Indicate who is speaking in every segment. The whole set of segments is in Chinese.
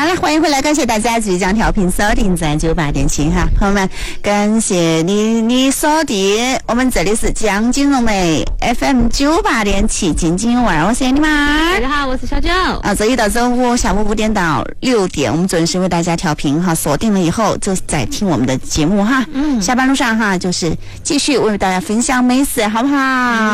Speaker 1: 好了，欢迎回来，感谢大家即将调频锁定在98.7哈，朋友们，感谢你锁定，我们这里是江金融美 FM 98.7金金晚，我是你妈。
Speaker 2: 大家好，我是小九。
Speaker 1: 周一到周五下午5点到6点，我们准时为大家调频哈，锁定了以后就在听我们的节目哈。下班路上哈，就是继续为大家分享美食，好不好？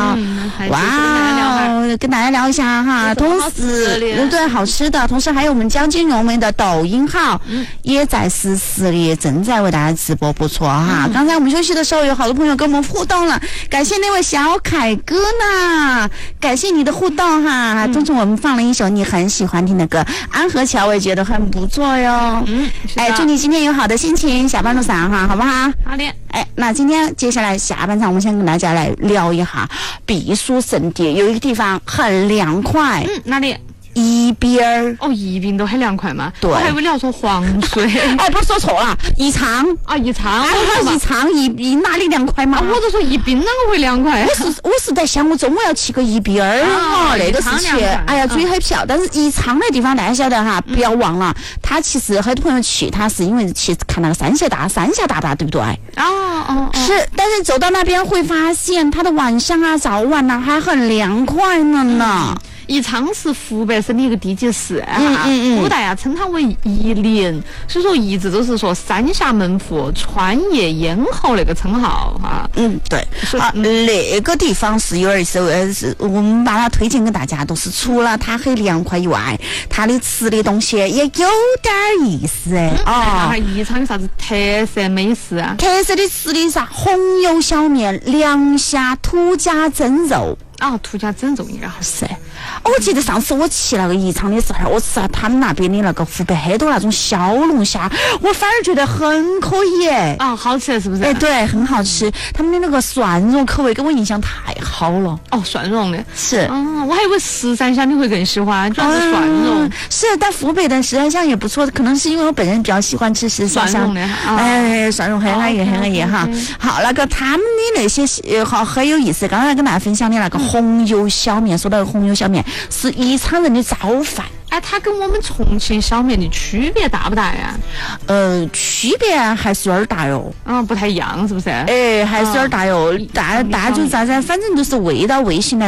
Speaker 1: 哇，跟大家聊一下哈，同时对好吃的，同时还有我们江金融美的抖音号也在实时里正在为大家直播，不错哈。刚才我们休息的时候，有好多朋友跟我们互动了，感谢那位小凯哥呢，感谢你的互动哈。中途我们放了一首你很喜欢听的歌，安河桥我也觉得很不错哟。祝你今天有好的心情，下班路上哈，好不好？
Speaker 2: 好的。
Speaker 1: 那今天接下来下半场，我们先跟大家来聊一下避暑胜地，有一个地方很凉快。
Speaker 2: 哪里？
Speaker 1: 宜宾儿。
Speaker 2: 宜宾都很凉快嘛。
Speaker 1: 对。
Speaker 2: 我还以为你要说黄水。
Speaker 1: 不是说错了，宜昌
Speaker 2: 啊，宜昌。
Speaker 1: 宜昌宜哪里凉快嘛？
Speaker 2: 我就说宜宾哪个会凉快？
Speaker 1: 我是在想，我中午要去个宜宾儿那个是去，哎呀，嘴很漂。但是宜昌那地方大家晓得哈，不要忘了，他其实很多朋友去，他是因为去看那个三峡大坝，对不对？是，但是走到那边会发现，它的晚上啊、早晚啊还很凉快呢。
Speaker 2: 宜昌是湖北省的一个地级市古代啊称它为夷陵，所以说一直都是说三峡门户、川野咽喉那个称号哈。
Speaker 1: 对。那个地方是有点意思，是我们把它推荐给大家，都是除了它很凉快以外，它的吃的东西也有点意思
Speaker 2: 宜昌有啥子特色美食啊？
Speaker 1: 特色的吃的啥？红油小面、凉虾、土家蒸肉。
Speaker 2: 土家蒸肉应该好
Speaker 1: 吃。我记得上次我去那个宜昌的时候，我吃了他们那边的那个湖北很多那种小龙虾，我反而觉得很可以
Speaker 2: 好吃是不是？
Speaker 1: 对，很好吃。他们的那个蒜蓉口味给我印象太好了。
Speaker 2: 蒜蓉的
Speaker 1: 是。
Speaker 2: 我还以为十三香你会更喜欢，主要是蒜蓉。
Speaker 1: 是，但湖北的十三香也不错，可能是因为我本人比较喜欢吃十三香的。蒜蓉很安逸哈。好，那个他们的那些很有意思。刚才跟大家分享的那个红油小面，说到红油小面是宜昌人的早饭。
Speaker 2: 它跟我们重庆小面的区别大不大呀？
Speaker 1: 区别还是有点大哟。
Speaker 2: 不太一样是不是？
Speaker 1: 还是有点大哟。大就咋子，反正就是味道味型呢